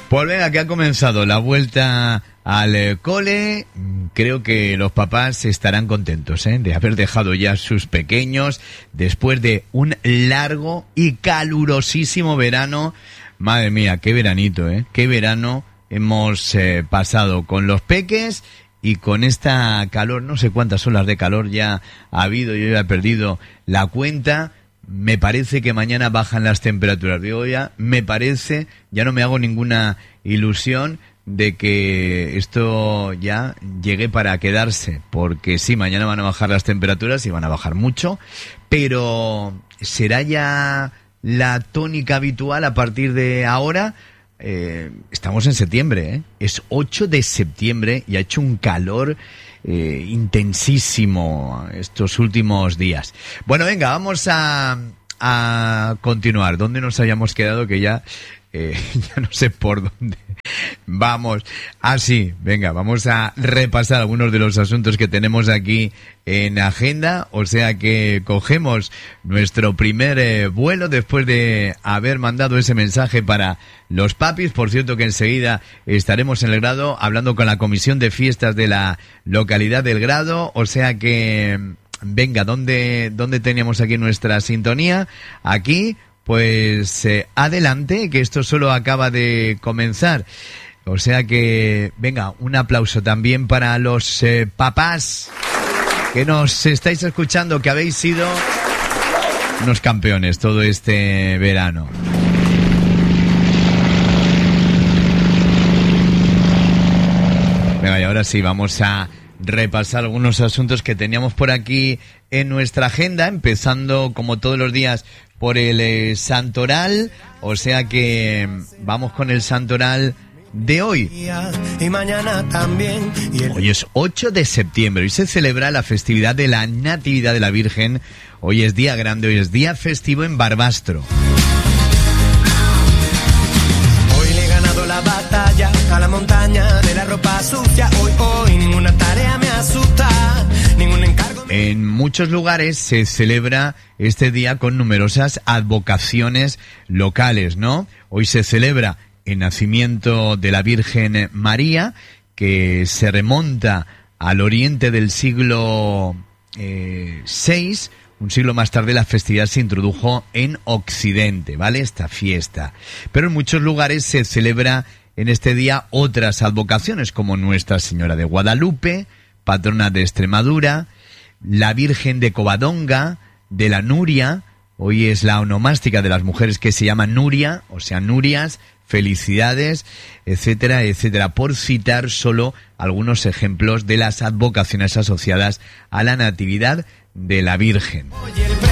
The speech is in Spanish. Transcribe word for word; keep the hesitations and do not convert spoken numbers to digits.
Pues venga, que ha comenzado la vuelta al eh, cole. Creo que los papás estarán contentos, ¿eh? de haber dejado ya a sus pequeños después de un largo y calurosísimo verano. Madre mía, qué veranito, ¿eh? Qué verano hemos eh, pasado con los peques y con esta calor. No sé cuántas olas de calor ya ha habido, yo ya he perdido la cuenta. Me parece que mañana bajan las temperaturas. Digo ya, me parece, ya no me hago ninguna ilusión de que esto ya llegue para quedarse, porque sí, mañana van a bajar las temperaturas y van a bajar mucho, pero ¿será ya la tónica habitual a partir de ahora? Eh, estamos en septiembre, ¿eh? Es ocho de septiembre y ha hecho un calor eh, intensísimo estos últimos días. Bueno, venga, vamos a, a continuar. ¿Dónde nos habíamos quedado? Que ya, eh, ya no sé por dónde vamos. Ah, sí, venga, vamos a repasar algunos de los asuntos que tenemos aquí en agenda. O sea que cogemos nuestro primer eh, vuelo después de haber mandado ese mensaje para los papis. Por cierto que enseguida estaremos en el Grado hablando con la comisión de fiestas de la localidad del Grado. O sea que, venga, ¿dónde, dónde teníamos aquí nuestra sintonía? Aquí. Pues eh, adelante, que esto solo acaba de comenzar. O sea que, venga, un aplauso también para los eh, papás que nos estáis escuchando, que habéis sido unos campeones todo este verano. Venga, y ahora sí, vamos a repasar algunos asuntos que teníamos por aquí en nuestra agenda, empezando como todos los días por el eh, Santoral. O sea que vamos con el Santoral de hoy. Y mañana también. Y el... Hoy es ocho de septiembre y se celebra la festividad de la Natividad de la Virgen. Hoy es día grande, hoy es día festivo en Barbastro. Hoy le he ganado la batalla a la montaña de la ropa sucia. Hoy, hoy, ninguna tarea me asusta, ningún encargo. En muchos lugares se celebra este día con numerosas advocaciones locales, ¿no? Hoy se celebra el nacimiento de la Virgen María, que se remonta al oriente del siglo eh, seis. Un siglo más tarde la festividad se introdujo en Occidente, ¿vale? Esta fiesta. Pero en muchos lugares se celebra en este día otras advocaciones, como Nuestra Señora de Guadalupe, patrona de Extremadura, la Virgen de Covadonga, de la Nuria. Hoy es la onomástica de las mujeres que se llaman Nuria, o sea, Nurias, felicidades, etcétera, etcétera, por citar solo algunos ejemplos de las advocaciones asociadas a la Natividad de la Virgen.